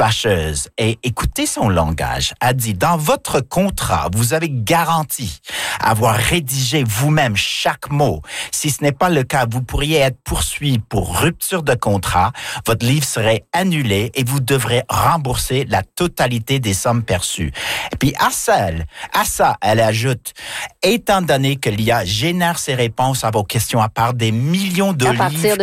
fâcheuse. Et écoutez son langage. Elle dit, dans votre contrat, vous avez garanti avoir rédigé vous-même chaque mot. Si ce n'est pas le cas, vous pourriez être poursuivi pour rupture de contrat. Votre livre serait annulé et vous devrez rembourser la totalité des sommes perçues. Et puis à ça, elle ajoute, étant donné que l'IA génère ses réponses à vos questions à part des millions de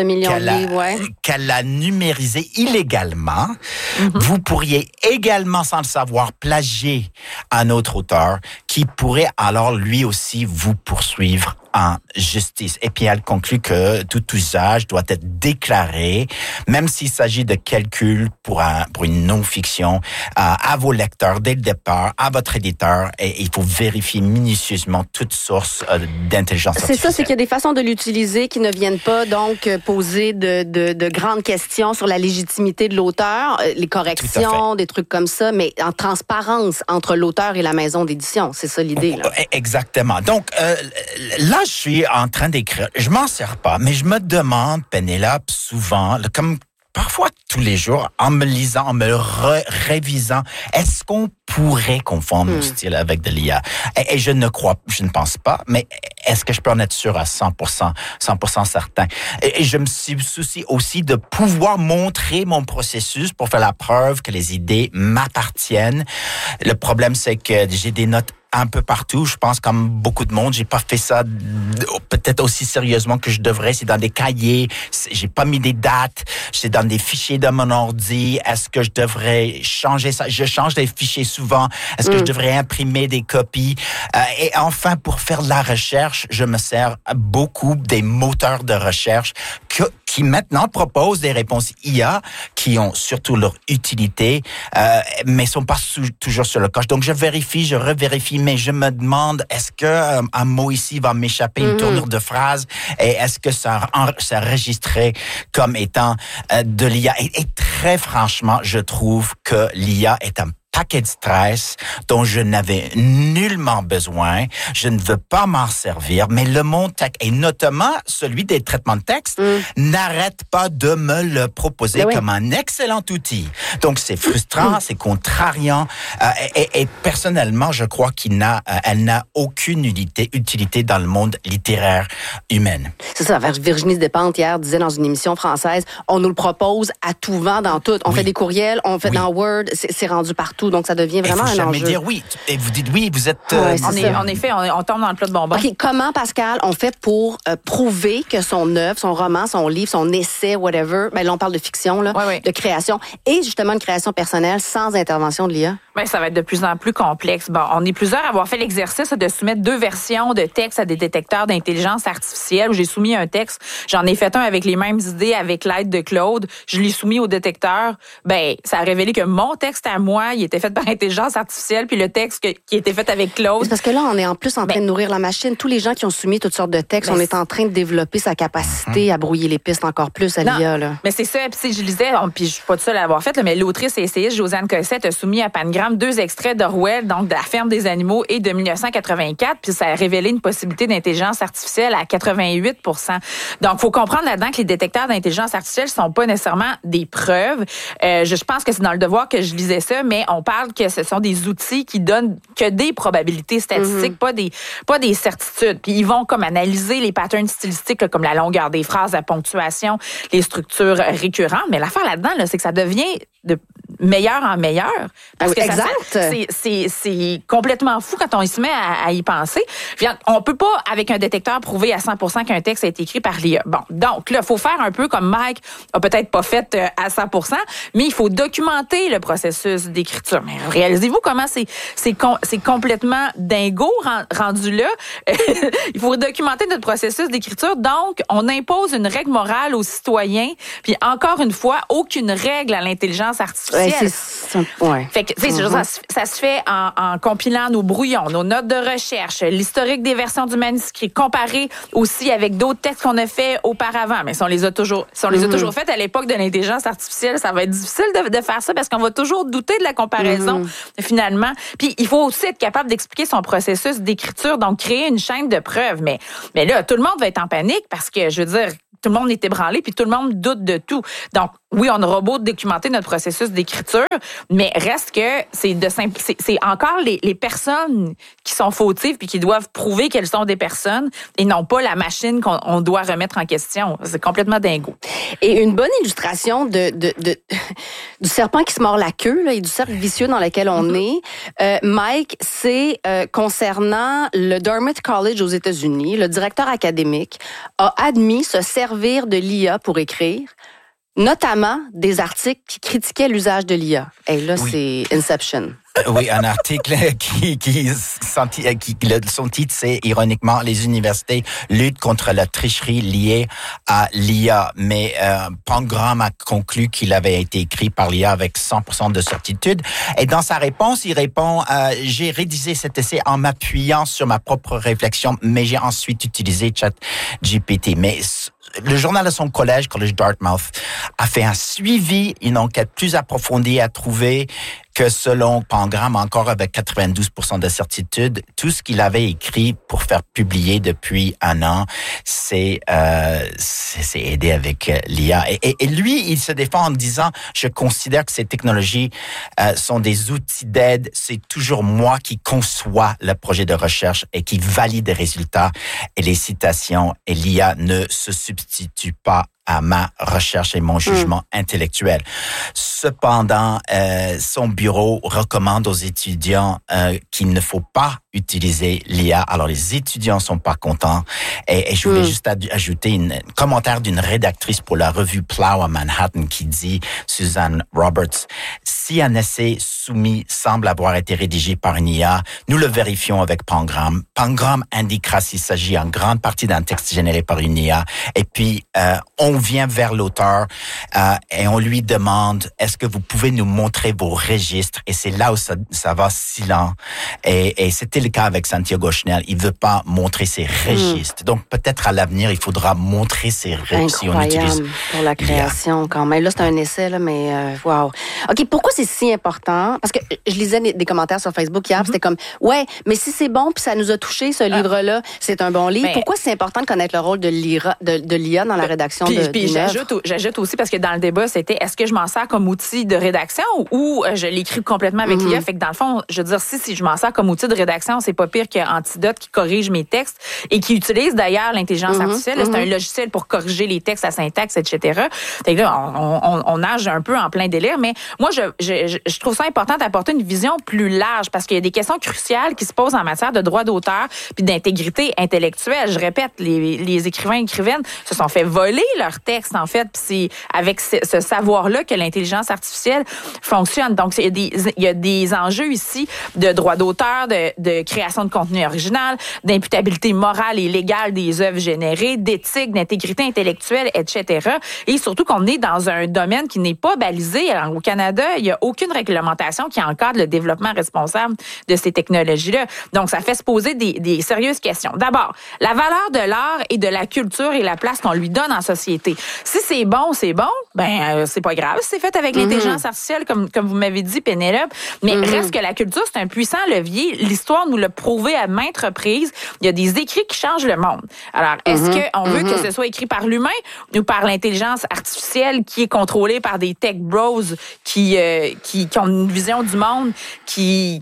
livres qu'elle a numérisés illégalement, vous pourriez également, sans le savoir, plagier un autre auteur qui pourrait alors lui aussi vous poursuivre en justice. Et puis, elle conclut que tout usage doit être déclaré, même s'il s'agit de calcul pour une non-fiction, à vos lecteurs dès le départ, à votre éditeur, et il faut vérifier minutieusement toute source d'intelligence artificielle. C'est ça, c'est qu'il y a des façons de l'utiliser qui ne viennent pas, donc, poser de grandes questions sur la légitimité de l'auteur, les corrections, des trucs comme ça, mais en transparence entre l'auteur et la maison d'édition. C'est ça l'idée, là. Exactement. Donc, là, je suis en train d'écrire. Je m'en sers pas, mais je me demande, Pénélope, souvent, comme parfois tous les jours, en me lisant, en me révisant, est-ce qu'on pourrait confondre mon style avec de l'IA? Et je ne pense pas, mais est-ce que je peux en être sûr à 100% certain? Et je me soucie aussi de pouvoir montrer mon processus pour faire la preuve que les idées m'appartiennent. Le problème, c'est que j'ai des notes un peu partout. Je pense, comme beaucoup de monde, j'ai pas fait ça peut-être aussi sérieusement que je devrais. C'est dans des cahiers. J'ai pas mis des dates. C'est dans des fichiers de mon ordi. Est-ce que je devrais changer ça? Je change des fichiers souvent. Est-ce que je devrais imprimer des copies? Et enfin, pour faire de la recherche, je me sers beaucoup des moteurs de recherche qui maintenant proposent des réponses IA qui ont surtout leur utilité, mais sont pas toujours sur le coche. Donc, je vérifie, je revérifie, mais je me demande, est-ce que un mot ici va m'échapper, une tournure de phrase, et est-ce que ça enregistrait comme étant de l'IA? Et très franchement, je trouve que l'IA est un paquet de stress dont je n'avais nullement besoin. Je ne veux pas m'en servir, mais le monde tech, et notamment celui des traitements de texte, n'arrête pas de me le proposer comme un excellent outil. Donc, c'est frustrant, c'est contrariant, et personnellement, je crois elle n'a aucune utilité dans le monde littéraire humain. C'est ça. Virginie Despentes, hier, disait dans une émission française, on nous le propose à tout vent dans tout. On fait des courriels, on fait dans Word, c'est rendu partout. Donc, ça devient vraiment un enjeu. Dire oui. Et vous dites oui, vous êtes... En effet, on tombe dans le plat de bonbons. OK, comment, Pascal, on fait pour prouver que son œuvre, son roman, son livre, son essai, whatever, là, on parle de fiction, là, de création, et justement une création personnelle sans intervention de l'IA? Ça va être de plus en plus complexe. Bon, on est plusieurs à avoir fait l'exercice de soumettre 2 versions de texte à des détecteurs d'intelligence artificielle. J'ai soumis un texte, j'en ai fait un avec les mêmes idées avec l'aide de Claude. Je l'ai soumis au détecteur. Ça a révélé que mon texte à moi, il était fait par intelligence artificielle, puis le texte qui était fait avec Claude. C'est parce que là, on est en plus en train de nourrir la machine. Tous les gens qui ont soumis toutes sortes de textes, on est en train de développer sa capacité à brouiller les pistes encore plus à l'IA. Là. Mais c'est ça. Puis je lisais, puis je suis pas toute seule à l'avoir fait, là, mais l'autrice et essayiste Josiane Cossette a soumis à Pangram 2 extraits d'Orwell, donc de La ferme des animaux et de 1984, puis ça a révélé une possibilité d'intelligence artificielle à 88%. Donc, il faut comprendre là-dedans que les détecteurs d'intelligence artificielle sont pas nécessairement des preuves. Je pense que c'est dans Le Devoir que je lisais ça, mais on parle que ce sont des outils qui donnent que des probabilités statistiques, pas des certitudes. Puis ils vont comme analyser les patterns stylistiques, là, comme la longueur des phrases, la ponctuation, les structures récurrentes. Mais l'affaire là-dedans, là, c'est que ça devient de meilleur en meilleur. Parce que c'est complètement fou quand on se met à y penser. On peut pas, avec un détecteur, prouver à 100% qu'un texte a été écrit par l'IA. Bon, donc là, il faut faire un peu comme Mike a peut-être pas fait à 100%, mais il faut documenter le processus d'écriture. Mais réalisez-vous comment c'est complètement dingo rendu là. Il faut documenter notre processus d'écriture. Donc, on impose une règle morale aux citoyens. Puis encore une fois, aucune règle à l'intelligence artificielle. Fait que, ça se fait en compilant nos brouillons, nos notes de recherche, l'historique des versions du manuscrit, comparé aussi avec d'autres textes qu'on a fait auparavant. Mais si on les a toujours fait à l'époque de l'intelligence artificielle, ça va être difficile de faire ça parce qu'on va toujours douter de la comparaison, finalement. Puis, il faut aussi être capable d'expliquer son processus d'écriture, donc créer une chaîne de preuves. Mais là, tout le monde va être en panique parce que, je veux dire, tout le monde est ébranlé, puis tout le monde doute de tout. Donc, oui, on aura beau documenter notre processus d'écriture, mais reste que c'est encore les personnes qui sont fautives puis qui doivent prouver qu'elles sont des personnes et non pas la machine qu'on doit remettre en question. C'est complètement dingo. Et une bonne illustration du serpent qui se mord la queue là, et du cercle vicieux dans lequel on est, Mike, c'est concernant le Dartmouth College aux États-Unis. Le directeur académique a admis se servir de l'IA pour écrire, notamment des articles qui critiquaient l'usage de l'IA. Et là, c'est Inception. Oui, un article son titre, c'est ironiquement « Les universités luttent contre la tricherie liée à l'IA ». Mais Pangram a conclu qu'il avait été écrit par l'IA avec 100% de certitude. Et dans sa réponse, il répond « J'ai rédigé cet essai en m'appuyant sur ma propre réflexion, mais j'ai ensuite utilisé ChatGPT ». Mais le journal de son collège Dartmouth, a fait un suivi, une enquête plus approfondie, a trouvé que selon Pangram, encore avec 92% de certitude, tout ce qu'il avait écrit pour faire publier depuis un an, c'est aidé avec l'IA. Et lui, il se défend en disant, je considère que ces technologies sont des outils d'aide. C'est toujours moi qui conçois le projet de recherche et qui valide les résultats et les citations. Et l'IA ne se substitue pas à ma recherche et mon jugement intellectuel. Cependant, son bureau recommande aux étudiants qu'il ne faut pas utiliser l'IA. Alors, les étudiants sont pas contents. Et je voulais juste ajouter un commentaire d'une rédactrice pour la revue Plow à Manhattan qui dit, Suzanne Roberts, si un essai soumis semble avoir été rédigé par une IA, nous le vérifions avec Pangram. Pangram indiquera s'il s'agit en grande partie d'un texte généré par une IA. Et puis, on vient vers l'auteur et on lui demande, est-ce que vous pouvez nous montrer vos registres? Et c'est là où ça va si lent. Et c'était le cas avec Santiago Schnell. Il veut pas montrer ses registres. Donc, peut-être à l'avenir, il faudra montrer ses registres si on utilise pour la création quand même. Là, c'est un essai, là, mais wow. OK, pourquoi c'est si important? Parce que je lisais des commentaires sur Facebook hier, c'était comme, ouais, mais si c'est bon puis ça nous a touché, ce livre-là, c'est un bon livre. Mais pourquoi c'est important de connaître le rôle de l'IA dans la rédaction Puis j'ajoute aussi, parce que dans le débat, c'était est-ce que je m'en sers comme outil de rédaction ou je l'écris complètement avec l'IA? Fait que dans le fond, je veux dire, si je m'en sers comme outil de rédaction, c'est pas pire qu'Antidote qui corrige mes textes et qui utilise d'ailleurs l'intelligence artificielle. C'est un logiciel pour corriger les textes, la syntaxe, etc. Fait que là, on nage un peu en plein délire, mais moi, je trouve ça important d'apporter une vision plus large parce qu'il y a des questions cruciales qui se posent en matière de droit d'auteur puis d'intégrité intellectuelle. Je répète, les écrivains et écrivaines se sont fait voler leurs textes, en fait, puis c'est avec ce savoir-là que l'intelligence artificielle fonctionne. Donc, il y a des enjeux ici de droit d'auteur, de création de contenu original, d'imputabilité morale et légale des œuvres générées, d'éthique, d'intégrité intellectuelle, etc. Et surtout qu'on est dans un domaine qui n'est pas balisé. Alors, au Canada, il n'y a aucune réglementation qui encadre le développement responsable de ces technologies-là. Donc, ça fait se poser des sérieuses questions. D'abord, la valeur de l'art et de la culture et la place qu'on lui donne en société. Si c'est bon, c'est pas grave. C'est fait avec l'intelligence artificielle, comme vous m'avez dit, Pénélope. Mais reste que la culture, c'est un puissant levier. L'histoire nous l'a prouvé à maintes reprises. Il y a des écrits qui changent le monde. Alors, est-ce qu'on veut que ce soit écrit par l'humain ou par l'intelligence artificielle qui est contrôlée par des tech bros qui ont une vision du monde qui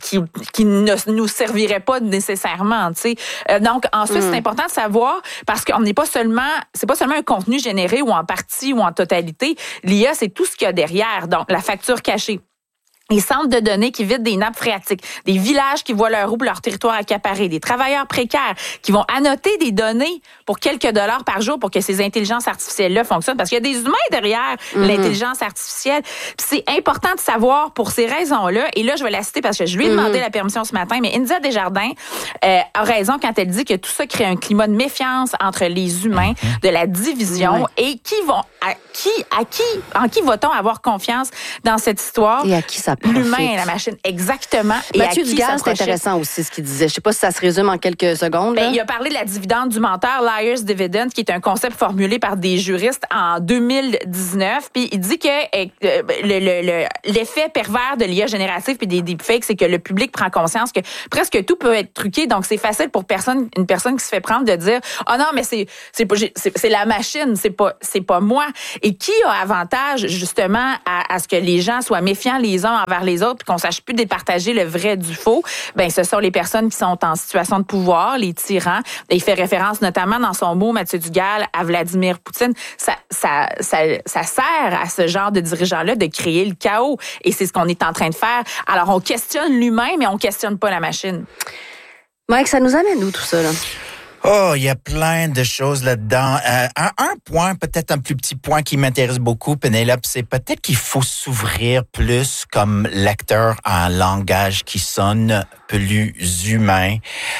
ne nous servirait pas nécessairement, tu sais. Donc, ensuite, c'est important de savoir parce qu'on n'est pas seulement, c'est pas seulement un contenu généré ou en partie ou en totalité. L'IA, c'est tout ce qu'il y a derrière. Donc, la facture cachée. Les centres de données qui vident des nappes phréatiques, des villages qui voient leur roue, leur territoire accaparé, des travailleurs précaires qui vont annoter des données pour quelques dollars par jour pour que ces intelligences artificielles-là fonctionnent. Parce qu'il y a des humains derrière l'intelligence artificielle. Puis c'est important de savoir pour ces raisons-là. Et là, je vais la citer parce que je lui ai demandé la permission ce matin, mais India Desjardins a raison quand elle dit que tout ça crée un climat de méfiance entre les humains, de la division et en qui va-t-on avoir confiance dans cette histoire? Et à qui ça l'humain et la machine. Exactement. Et Mathieu Dugal, c'est intéressant aussi ce qu'il disait. Je sais pas si ça se résume en quelques secondes. Il a parlé de la dividende du menteur, Liar's Dividend, qui est un concept formulé par des juristes en 2019. Puis il dit que l'effet pervers de l'IA générative puis des deepfakes, c'est que le public prend conscience que presque tout peut être truqué. Donc c'est facile pour une personne qui se fait prendre de dire non, mais c'est la machine, c'est pas moi. Et qui a avantage justement à ce que les gens soient méfiants les uns envers les autres, puis qu'on sache plus départager le vrai du faux? Ben ce sont les personnes qui sont en situation de pouvoir, les tyrans. Et il fait référence notamment dans son mot, Mathieu Dugal, à Vladimir Poutine. Ça sert à ce genre de dirigeants-là de créer le chaos. Et c'est ce qu'on est en train de faire. Alors on questionne l'humain, mais on questionne pas la machine. Mike, ça nous amène où tout ça, là? Oh, il y a plein de choses là-dedans. Un point, peut-être un plus petit point qui m'intéresse beaucoup, Pénélope, c'est peut-être qu'il faut s'ouvrir plus comme lecteur à un langage qui sonne plus humain.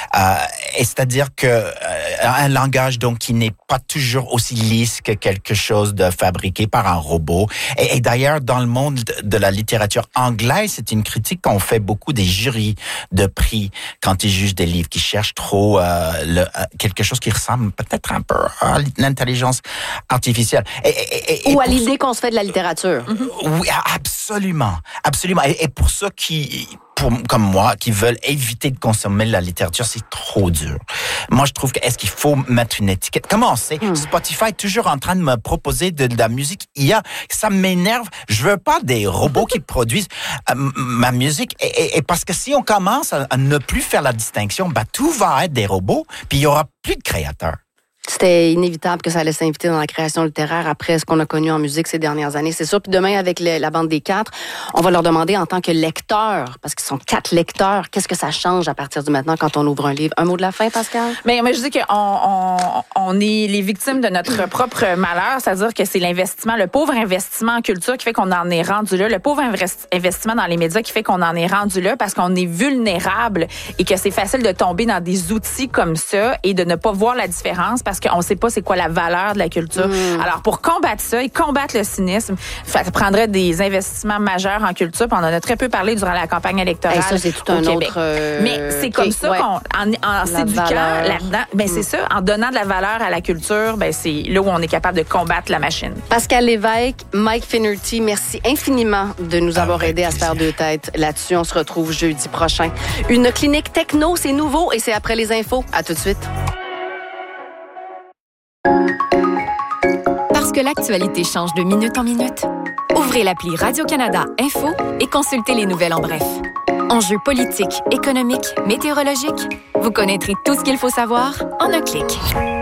Et c'est-à-dire que un langage donc qui n'est pas toujours aussi lisse que quelque chose de fabriqué par un robot. Et d'ailleurs, dans le monde de la littérature anglaise, c'est une critique qu'on fait beaucoup des jurys de prix quand ils jugent des livres qui cherchent trop quelque chose qui ressemble peut-être un peu à l'intelligence artificielle. Ou à l'idée qu'on se fait de la littérature. Oui, absolument. Absolument. Et pour ceux comme moi, qui veulent éviter de consommer la littérature, c'est trop dur. Moi, je trouve est-ce qu'il faut mettre une étiquette? Comment on sait? Spotify est toujours en train de me proposer de la musique IA. Ça m'énerve. Je veux pas des robots qui produisent ma musique. Et parce que si on commence à ne plus faire la distinction, tout va être des robots, puis il y aura plus de créateurs. C'était inévitable que ça allait s'inviter dans la création littéraire après ce qu'on a connu en musique ces dernières années. C'est sûr. Puis demain, avec la bande des 4, on va leur demander en tant que lecteurs, parce qu'ils sont 4 lecteurs, qu'est-ce que ça change à partir de maintenant quand on ouvre un livre? Un mot de la fin, Pascal? Mais je dis qu'on est les victimes de notre propre malheur, c'est-à-dire que c'est l'investissement, le pauvre investissement en culture qui fait qu'on en est rendu là, le pauvre investissement dans les médias qui fait qu'on en est rendu là parce qu'on est vulnérable et que c'est facile de tomber dans des outils comme ça et de ne pas voir la différence parce qu'on ne sait pas c'est quoi la valeur de la culture. Alors, pour combattre ça et combattre le cynisme, ça prendrait des investissements majeurs en culture. Puis on en a très peu parlé durant la campagne électorale. Et ça, c'est tout un Québec. autre... Mais c'est comme ça en s'éduquant là-dedans, c'est ça, en donnant de la valeur à la culture, c'est là où on est capable de combattre la machine. Pascal Lévesque, Mike Finnerty, merci infiniment de nous avoir aidés à se faire deux têtes là-dessus. On se retrouve jeudi prochain. Une clinique techno, c'est nouveau et c'est après les infos. À tout de suite. Parce que l'actualité change de minute en minute, ouvrez l'appli Radio-Canada Info et consultez les nouvelles en bref. Enjeux politiques, économiques, météorologiques, vous connaîtrez tout ce qu'il faut savoir en un clic.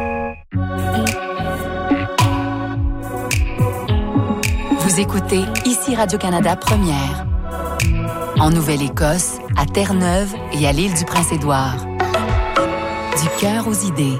Vous écoutez ici Radio-Canada Première. En Nouvelle-Écosse, à Terre-Neuve et à l'île du Prince-Édouard. Du cœur aux idées.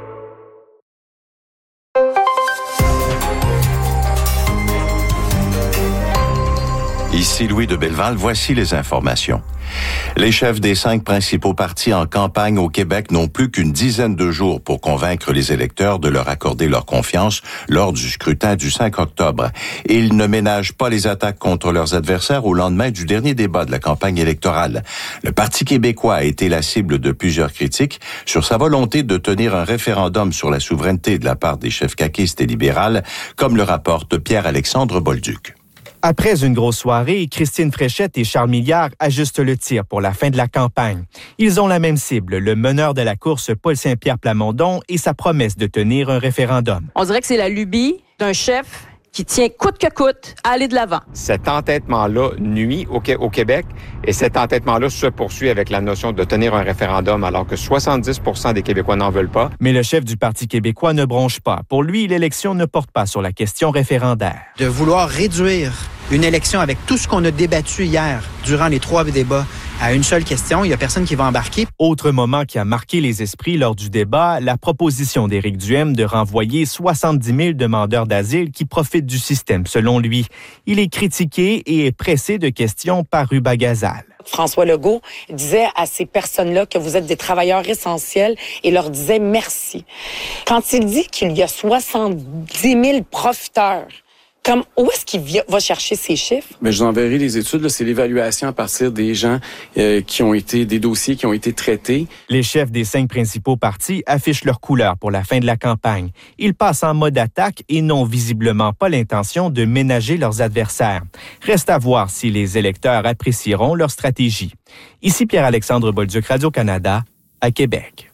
Ici Louis de Belleval, voici les informations. Les chefs des 5 principaux partis en campagne au Québec n'ont plus qu'une dizaine de jours pour convaincre les électeurs de leur accorder leur confiance lors du scrutin du 5 octobre. Et ils ne ménagent pas les attaques contre leurs adversaires au lendemain du dernier débat de la campagne électorale. Le Parti québécois a été la cible de plusieurs critiques sur sa volonté de tenir un référendum sur la souveraineté de la part des chefs caquistes et libérales, comme le rapporte Pierre-Alexandre Bolduc. Après une grosse soirée, Christine Fréchette et Charles Milliard ajustent le tir pour la fin de la campagne. Ils ont la même cible, le meneur de la course Paul Saint-Pierre Plamondon et sa promesse de tenir un référendum. On dirait que c'est la lubie d'un chef qui tient coûte que coûte à aller de l'avant. Cet entêtement-là nuit au Québec et cet entêtement-là se poursuit avec la notion de tenir un référendum alors que 70% des Québécois n'en veulent pas. Mais le chef du Parti québécois ne bronche pas. Pour lui, l'élection ne porte pas sur la question référendaire. De vouloir réduire une élection avec tout ce qu'on a débattu hier durant les 3 débats à une seule question, il n'y a personne qui va embarquer. Autre moment qui a marqué les esprits lors du débat, la proposition d'Éric Duhaime de renvoyer 70 000 demandeurs d'asile qui profitent du système, selon lui. Il est critiqué et est pressé de questions par Ruba Gazal. François Legault disait à ces personnes-là que vous êtes des travailleurs essentiels et leur disait merci. Quand il dit qu'il y a 70 000 profiteurs Où est-ce qu'il va chercher ces chiffres? Mais je vous enverrai les études. Là, c'est l'évaluation à partir des gens des dossiers qui ont été traités. Les chefs des 5 principaux partis affichent leur couleur pour la fin de la campagne. Ils passent en mode attaque et n'ont visiblement pas l'intention de ménager leurs adversaires. Reste à voir si les électeurs apprécieront leur stratégie. Ici Pierre-Alexandre Bolduc, Radio-Canada, à Québec.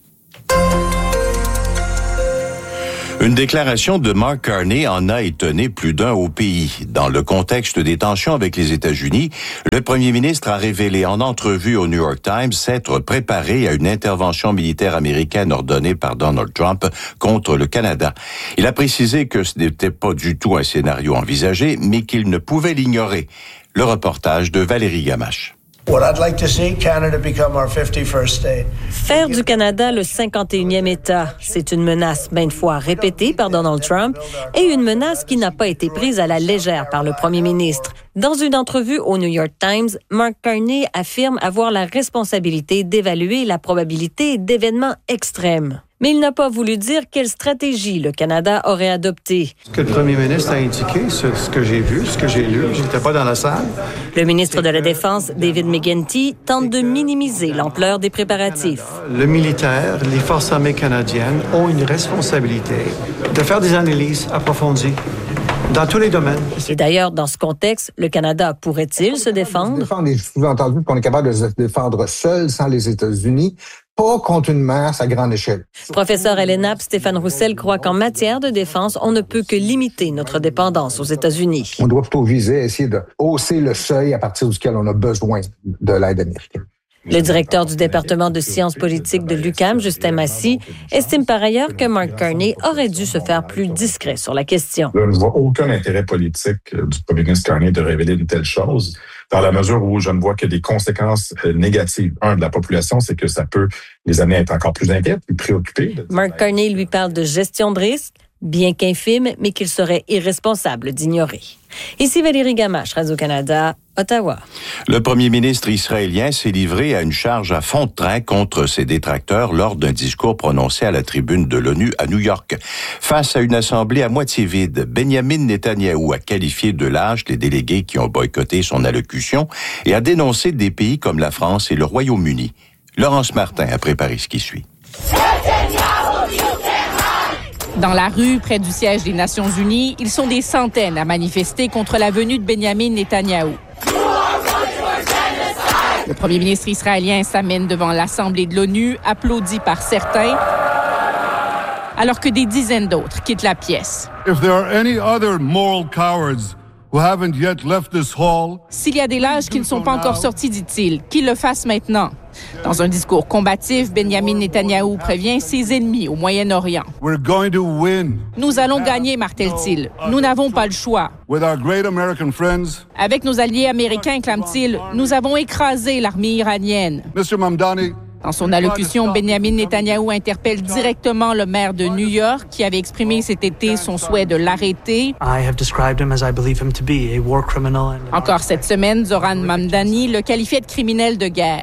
Une déclaration de Mark Carney en a étonné plus d'un au pays. Dans le contexte des tensions avec les États-Unis, le premier ministre a révélé en entrevue au New York Times s'être préparé à une intervention militaire américaine ordonnée par Donald Trump contre le Canada. Il a précisé que ce n'était pas du tout un scénario envisagé, mais qu'il ne pouvait l'ignorer. Le reportage de Valérie Gamache. Faire du Canada le 51e État, c'est une menace maintes fois répétée par Donald Trump et une menace qui n'a pas été prise à la légère par le premier ministre. Dans une entrevue au New York Times, Mark Carney affirme avoir la responsabilité d'évaluer la probabilité d'événements extrêmes. Mais il n'a pas voulu dire quelle stratégie le Canada aurait adoptée. Ce que le premier ministre a indiqué, ce que j'ai vu, ce que j'ai lu, je n'étais pas dans la salle. Le ministre de la Défense, David McGuinty, tente de minimiser l'ampleur des préparatifs. Le militaire, les forces armées canadiennes ont une responsabilité de faire des analyses approfondies dans tous les domaines. Et d'ailleurs, dans ce contexte, le Canada pourrait-il se défendre? Les sous-entendus qu'on est capable de se défendre seul, sans les États-Unis, pas contre une menace à grande échelle. Professeur à l'ENAP, Stéphane Roussel croit qu'en matière de défense, on ne peut que limiter notre dépendance aux États-Unis. On doit plutôt viser à essayer de hausser le seuil à partir duquel on a besoin de l'aide américaine. Le directeur du département de sciences politiques de l'UQAM, Justin Massy, estime par ailleurs que Mark Carney aurait dû se faire plus discret sur la question. Je ne vois aucun intérêt politique du premier ministre Carney de révéler une telle chose, dans la mesure où je ne vois que des conséquences négatives. De la population, c'est que ça peut les amener à être encore plus inquiètes, plus préoccupées. Mark Carney lui parle de gestion de risque, bien qu'infime, mais qu'il serait irresponsable d'ignorer. Ici Valérie Gamache, Radio-Canada, Ottawa. Le premier ministre israélien s'est livré à une charge à fond de train contre ses détracteurs lors d'un discours prononcé à la tribune de l'ONU à New York. Face à une assemblée à moitié vide, Benjamin Netanyahou a qualifié de lâches les délégués qui ont boycotté son allocution et a dénoncé des pays comme la France et le Royaume-Uni. Laurence Martin a préparé ce qui suit. Dans la rue, près du siège des Nations unies, ils sont des centaines à manifester contre la venue de Benjamin Netanyahou. Le premier ministre israélien s'amène devant l'Assemblée de l'ONU, applaudi par certains, alors que des dizaines d'autres quittent la pièce. S'il y a des lâches qui ne sont pas encore sortis, dit-il, qu'ils le fassent maintenant. Dans un discours combatif, Benjamin Netanyahou prévient ses ennemis au Moyen-Orient. Nous allons gagner, martèle-t-il. Nous n'avons pas le choix. Avec nos alliés américains, clame-t-il, nous avons écrasé l'armée iranienne. Dans son allocution, Benjamin Netanyahou interpelle directement le maire de New York qui avait exprimé cet été son souhait de l'arrêter. Encore cette semaine, Zoran Mamdani le qualifiait de criminel de guerre.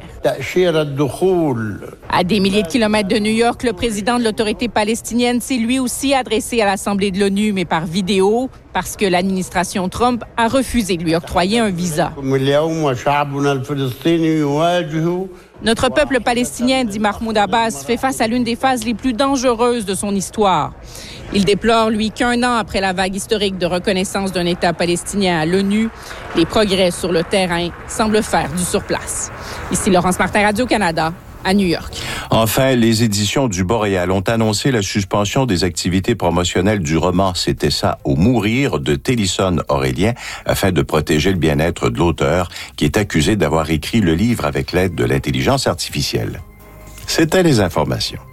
À des milliers de kilomètres de New York, le président de l'autorité palestinienne s'est lui aussi adressé à l'Assemblée de l'ONU, mais par vidéo, parce que l'administration Trump a refusé de lui octroyer un visa. Notre peuple palestinien, dit Mahmoud Abbas, fait face à l'une des phases les plus dangereuses de son histoire. Il déplore, lui, qu'un an après la vague historique de reconnaissance d'un État palestinien à l'ONU, les progrès sur le terrain semblent faire du surplace. Ici Laurence Martin, Radio-Canada, à New York. Enfin, les éditions du Boréal ont annoncé la suspension des activités promotionnelles du roman « C'était ça ou mourir » de Télisson Aurélien afin de protéger le bien-être de l'auteur qui est accusé d'avoir écrit le livre avec l'aide de l'intelligence artificielle. C'était les informations.